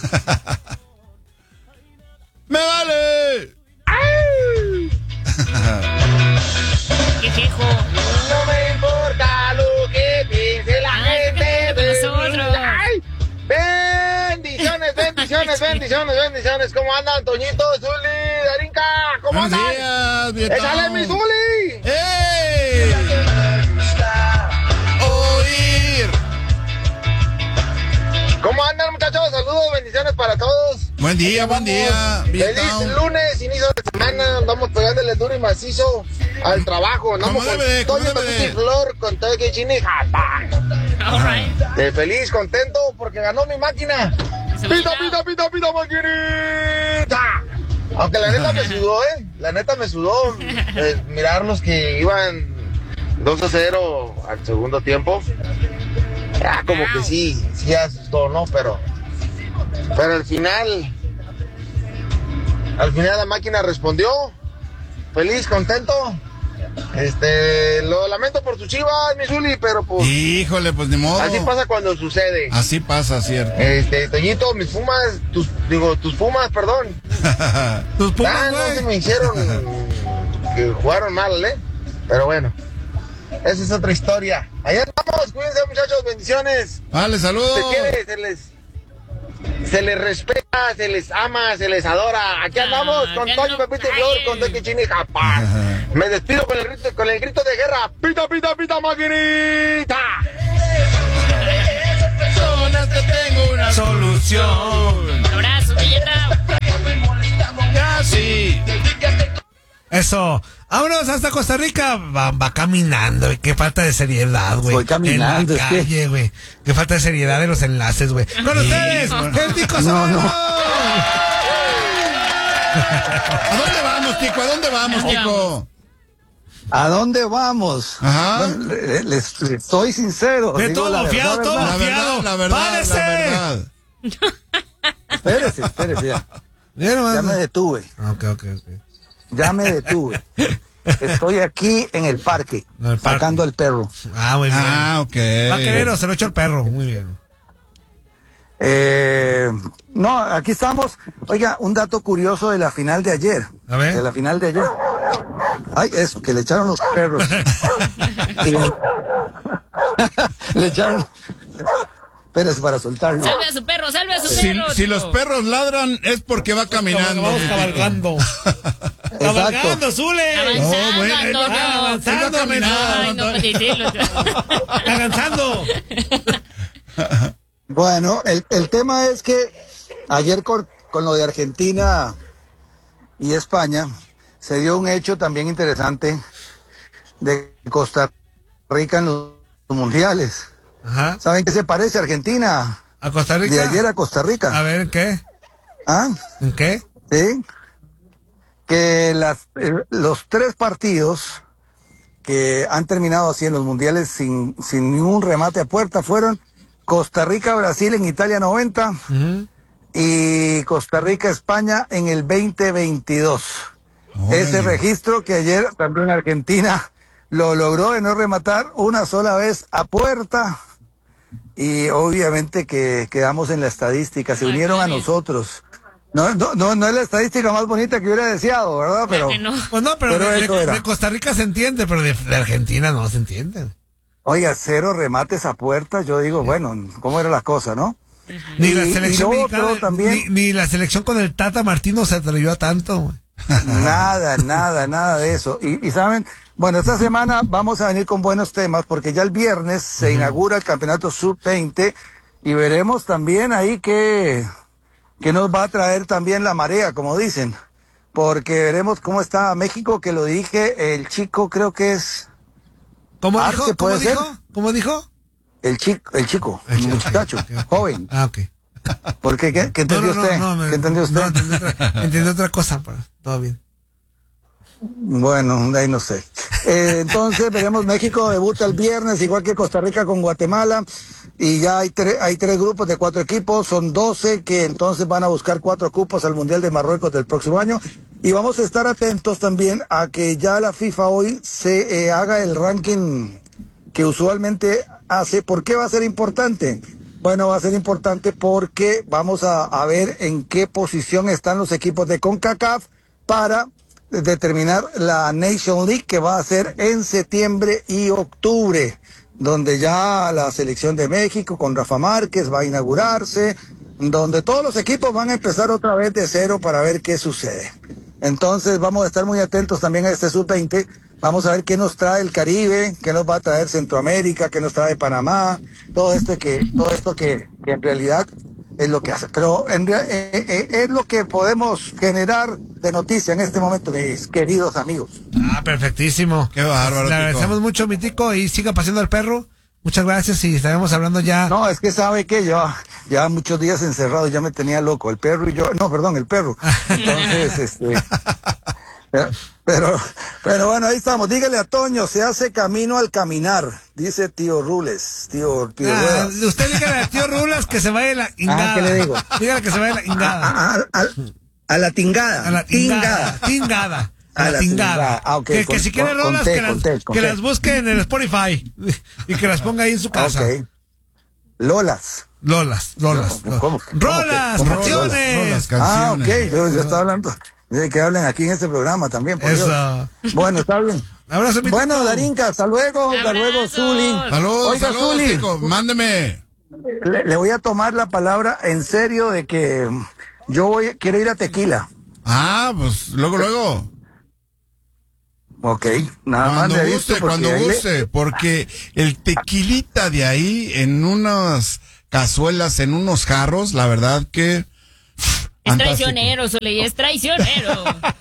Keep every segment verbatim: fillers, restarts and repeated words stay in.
¡Me vale! ¡Qué quejo! No me importa lo que piense la Ah, gente de nosotros. mí. ¡Ay! Bendiciones, bendiciones, bendiciones, bendiciones. ¿Cómo andan, Toñito, Zuli, Darinka? ¿Cómo Buenos andan? días, Vietnam. ¡Échale mi Zuli! ¡Ey! Oír. ¿Cómo andan, muchachos? Saludos, bendiciones para todos. Buen día, buen día, Feliz Vietnam. lunes, inicio de semana. Andamos pegándole duro y macizo al trabajo. Andamos ¿Cómo con debe, cómo Toño, debe? Pepito y Flor, con todo que chini y japa. All right. Eh, feliz, contento, porque ganó mi máquina. Se ¡Pita, me pita, pita, pita, maquinita! Aunque la neta me sudó, ¿eh? La neta me sudó eh, mirar los que iban dos a cero al segundo tiempo. Ah, como que sí, sí asustó, ¿no? Pero, pero al final, al final la máquina respondió. Feliz, contento. Este, lo lamento por tus Chivas, mi Zuli, pero pues Híjole, pues ni modo. así pasa cuando sucede. Así pasa, cierto. Este, Toñito, mis Pumas, tus, digo, tus Pumas, perdón. Tus pumas, Ah, no güey. se me hicieron que jugaron mal, ¿eh? Pero bueno, esa es otra historia. Allá estamos, cuídense, muchachos, bendiciones. Vale, saludos. Se quiere, se les, se les respeta, se les ama, se les adora. Aquí andamos Ah, con ya Toño, no Pepito y Flor, calles. con Toque Chini y Japán. Me despido con el grito, con el grito de guerra. Pita, pita, pita, maquinita. Personas que tengo una solución. Abrazo, Vietnam. Ya sí. Eso. Vámonos hasta Costa Rica. Va, va caminando, güey. Qué falta de seriedad, güey. Voy caminando, En la es que- calle, güey. Qué falta de seriedad de los enlaces, güey. Con ustedes, el Tico No, no. ¿A dónde vamos, Tico? ¿A dónde vamos, Ahí Tico? ¿A dónde vamos? Ajá. Bueno, le- les, les soy sincero. De digo todo la verdad, fiado, todo verdad. La verdad, fiado. la verdad, ¡Párese! la verdad. Espérese, espérese. Ya, Ya nomás- ya me detuve. Ok, ok, ok. Ya me detuve. Estoy aquí en el parque, En el parque. sacando al perro. Ah, muy bien. Ah, ok. Va a querer o se lo echó el perro. Muy bien. Eh, no, aquí estamos. Oiga, un dato curioso de la final de ayer. A ver. De la final de ayer. Ay, eso, que le echaron los perros. Y le, le echaron. Espérese para soltarlo. Salve a su perro, salve a su Si, perro. si Tico. los perros ladran es porque va caminando. Vamos mi Tico. cabalgando. Cabalgando, Zule. Avanzando, No, bueno, él va- Antonio. Ah, avanzando, Él va caminando. Ay, no puede decirlo. Avanzando. Bueno, el, el tema es que ayer con, con lo de Argentina y España se dio un hecho también interesante de Costa Rica en los mundiales. Ajá. ¿Saben qué se parece Argentina? ¿A Costa Rica? De ayer a Costa A Rica. ver, ¿en qué? ¿Ah? ¿En qué? ¿Sí? Que las, eh, los tres partidos que han terminado así en los mundiales sin, sin ningún remate a puerta fueron Costa Rica-Brasil en Italia noventa Ujú. y Costa Rica-España en el veinte veintidós. Órale. Ese registro que ayer también Argentina lo logró de no rematar una sola vez a puerta y obviamente que quedamos en la estadística, se Ay, unieron a Daniel. nosotros. No, no, no, no es la estadística más bonita que hubiera deseado, ¿verdad? Pero, Que no. Pues no, pero, Pero de, eso de- era. de Costa Rica se entiende, pero de, de Argentina no se entiende. oiga, cero remates a puerta, yo digo, bueno, ¿cómo era la cosa, no? Ni Y- la y selección lo mexicana, otro también- ni, ni la selección con el Tata Martino se atrevió a tanto, güey. Nada, nada, nada de eso. Y, y saben, bueno, esta semana vamos a venir con buenos temas porque ya el viernes se inaugura el campeonato sub veinte y veremos también ahí que, que nos va a traer también la marea, como dicen. Porque veremos cómo está México, que lo dije, el chico creo que es ¿Cómo Arce, dijo? ¿Cómo ¿puede ser? dijo? ¿Cómo dijo? el chico, el chico, el chico, muchacho, ok, ok. joven. Ah, ok. ¿Por qué? ¿Qué, qué entendió no, no, usted? no, no, ¿Qué entendió usted? No, entendí otra, entendí otra cosa, pero todo bien. Bueno, de ahí no sé. Eh, entonces veremos México debuta el viernes, igual que Costa Rica con Guatemala. Y ya hay, tre- hay tres grupos de cuatro equipos, son doce que entonces van a buscar cuatro cupos al Mundial de Marruecos del próximo año. Y vamos a estar atentos también a que ya la FIFA hoy se eh, haga el ranking que usualmente hace. ¿Por qué va a ser importante? bueno, va a ser importante porque vamos a, a ver en qué posición están los equipos de CONCACAF para determinar la Nation League, que va a ser en septiembre y octubre, donde ya la selección de México con Rafa Márquez va a inaugurarse, donde todos los equipos van a empezar otra vez de cero para ver qué sucede. Entonces vamos a estar muy atentos también a este sub veinte. Vamos a ver qué nos trae el Caribe, qué nos va a traer Centroamérica, qué nos trae Panamá, todo esto que, todo esto que, que en realidad es lo que hace. Pero en, eh, eh, es lo que podemos generar de noticia en este momento, mis queridos amigos. Ah, perfectísimo. Qué bárbaro, Le Tico. agradecemos mucho, mi Tico, y siga paseando al perro. Muchas gracias y estaremos hablando ya. No, es que sabe que yo ya muchos días encerrado ya me tenía loco, el perro y yo, no, perdón, el perro. Entonces, este, pero, pero, pero bueno, ahí estamos. Dígale a Toño, se hace camino al caminar, dice tío Rules, tío, tío Ah, Ruedas. usted dígale al tío Rulas que se vaya la ingada. Ah, ¿qué le digo? Dígale que se vaya la ingada. A, a- a- a la tingada. A la tingada. Tingada. A A la la tingada. tingada. Ah, ok, que, con- que si quiere con- rolas, conté, que, las, conté, que conté. las busque en el Spotify y que las ponga ahí en su casa. Ok. Lolas. Lolas, Lolas. ¿Cómo? ¿Cómo que? Rolas, ¿Cómo que canciones. Rolas, Ah, ok, canciones. yo, yo estaba hablando de que hablen aquí en este programa también, por Dios. Eso. Bueno, está bien. Abrazo, mi Bueno, Tico. Darinka, hasta luego, hasta luego, Abrazos. Zuli. Saludos, Oiga, saludos, Zuli. Tico. Mándeme. Le, le voy a tomar la palabra en serio de que mm, yo voy, quiero ir a Tequila. Ah, pues luego, luego. Ok, nada más Cuando le aviso guste, porque cuando ahí le- guste, porque el tequilita de ahí en unas cazuelas, en unos jarros, la verdad que... Es fantástico. traicionero, Soleil, es traicionero.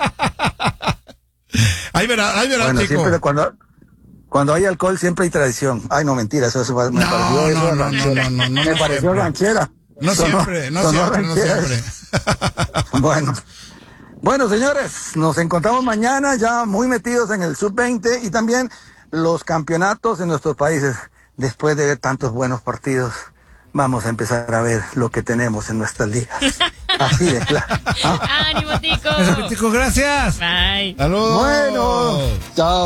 Ahí verá, ahí verá, Bueno, Tico. siempre cuando, cuando hay alcohol siempre hay tradición. Ay, no, mentira, eso, eso me No, pareció eso no, no, ranchera. no, no, no, me no pareció siempre. ranchera. No Sonó- siempre, no sonó siempre, no ranchera. siempre. Bueno. Bueno, señores, nos encontramos mañana ya muy metidos en el sub veinte y también los campeonatos en nuestros países. Después de ver tantos buenos partidos, vamos a empezar a ver lo que tenemos en nuestras ligas. Así de claro. ¿Ah? Ánimo, Tico. Eso, mi Tico, gracias. Bye. Saludos. Bueno, chao.